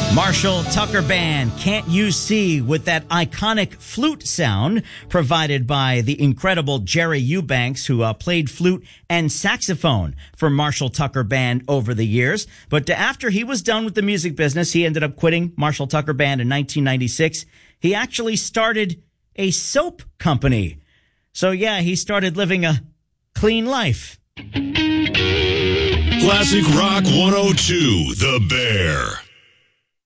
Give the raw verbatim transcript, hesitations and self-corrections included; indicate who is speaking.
Speaker 1: Marshall Tucker Band, Can't You See, with that iconic flute sound provided by the incredible Jerry Eubanks, who uh, played flute and saxophone for Marshall Tucker Band over the years. But after he was done with the music business, he ended up quitting Marshall Tucker Band in nineteen ninety-six. He actually started a soap company. So yeah, he started living a clean life.
Speaker 2: Classic Rock one oh two, The Bear.